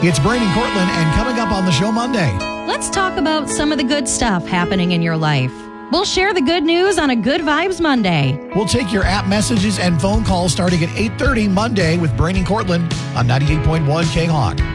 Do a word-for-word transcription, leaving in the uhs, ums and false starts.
It's Brandon Cortland, and coming up on the show Monday. Let's talk about some of the good stuff happening in your life. We'll share the good news on a Good Vibes Monday. We'll take your app messages and phone calls starting at eight thirty Monday with Brandon Cortland on ninety-eight point one K Hawk.